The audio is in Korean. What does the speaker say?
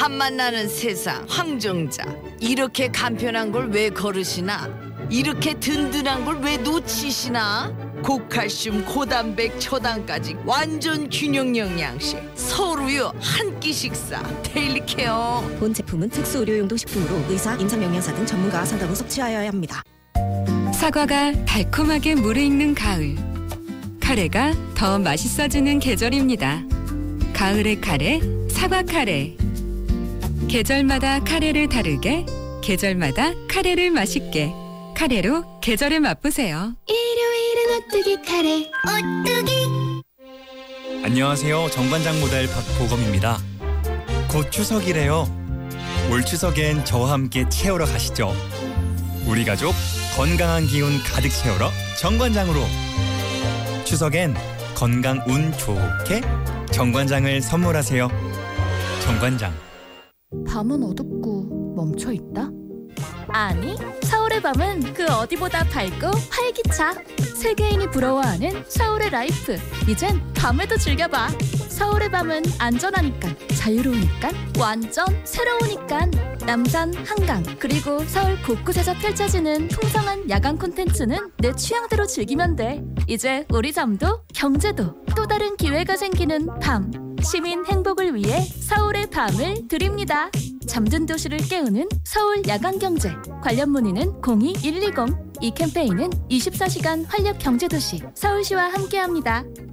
밤만 나는 세상 황정자. 이렇게 간편한 걸 왜 거르시나? 이렇게 든든한 걸 왜 놓치시나? 고칼슘 고단백 초당까지 완전 균형 영양식 서울우유 한 끼 식사 데일리케어. 본 제품은 특수 의료용도 식품으로 의사, 임상영양사 등 전문가와 상담 후 섭취하여야 합니다. 사과가 달콤하게 무르익는 가을. 카레가 더 맛있어지는 계절입니다. 가을의 카레, 사과 카레. 계절마다 카레를 다르게, 계절마다 카레를 맛있게. 카레로 계절을 맛보세요. 일요일은 오뚜기 카레, 오뚜기. 안녕하세요. 정관장 모델 박보검입니다. 곧 추석이래요. 올 추석엔 저와 함께 채우러 가시죠. 우리 가족 건강한 기운 가득 채우러 정관장으로. 추석엔 건강 운 좋게 정관장을 선물하세요. 정관장. 밤은 어둡고 멈춰있다? 아니, 서울의 밤은 그 어디보다 밝고 활기차. 세계인이 부러워하는 서울의 라이프. 이젠 밤에도 즐겨봐. 서울의 밤은 안전하니까, 자유로우니까, 완전 새로우니까. 남산, 한강, 그리고 서울 곳곳에서 펼쳐지는 풍성한 야간 콘텐츠는 내 취향대로 즐기면 돼. 이제 우리 잠도 경제도 또 다른 기회가 생기는 밤. 시민 행복을 위해 서울의 밤을 드립니다. 잠든 도시를 깨우는 서울 야간경제. 관련 문의는 02-120. 이 캠페인은 24시간 활력 경제도시 서울시와 함께합니다.